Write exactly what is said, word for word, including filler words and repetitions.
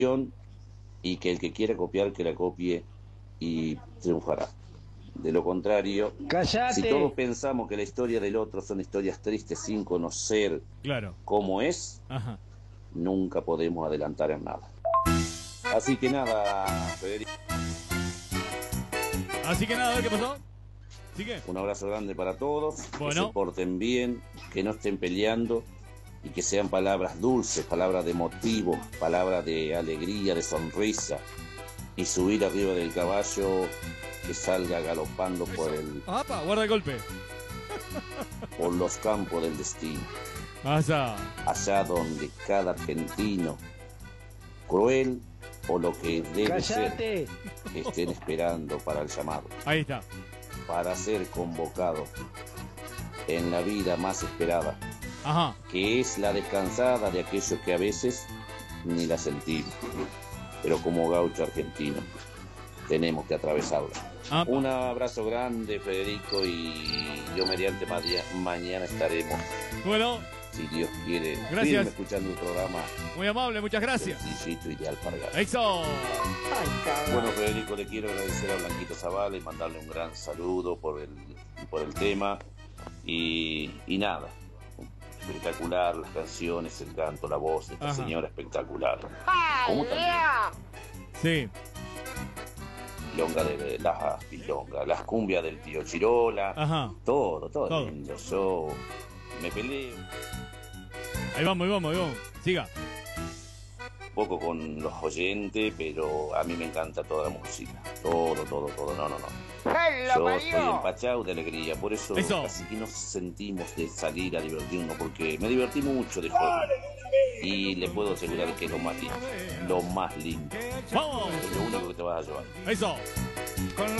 y que el que quiera copiar, que la copie y triunfará. De lo contrario, ¡Cállate! Si todos pensamos que la historia del otro son historias tristes sin conocer claro. cómo es, Ajá. nunca podemos adelantar en nada. Así que nada, Federico. Así que nada, a ver qué pasó. ¿Sigue? Un abrazo grande para todos. Bueno. Que se porten bien, que no estén peleando y que sean palabras dulces, palabras de motivo, palabras de alegría, de sonrisa. Y subir arriba del caballo que salga galopando Eso. por el ¡Apa! Guarda el golpe. por los campos del destino. Pasa. Allá donde cada argentino, cruel o lo que debe ¡Cállate! ser, estén esperando para el llamado, Ahí está. para ser convocado en la vida más esperada, Ajá. que es la descansada de aquellos que a veces ni la sentimos, pero como gaucho argentino tenemos que atravesarla. Ah. Un abrazo grande, Federico, y yo mediante ma mañana estaremos, Bueno, si Dios quiere, gracias. firme escuchando el programa Muy amable, muchas gracias. del Distrito de Alpargatas. Eso. Bueno, Federico, le quiero agradecer a Blanquito Zavala y mandarle un gran saludo por el, por el tema. Y, y nada, espectacular las canciones, el canto, la voz de esta Ajá. señora, espectacular. Como también Sí. Longa de las pilongas, las cumbias del tío Chirola, Ajá. todo, todo, Todo. lindo. Yo me peleo Ahí vamos, ahí vamos, ahí vamos. Siga. un poco con los oyentes, pero a mí me encanta toda la música. Todo, todo, todo. No, no, no. Yo estoy empachado de alegría, por eso, Eso. así que nos sentimos de salir a divertirnos, porque me divertí mucho de joven. Y le puedo asegurar que es lo más lindo. Lo más lindo. ¡Vamos! Es lo único que te vas a llevar. Eso. Con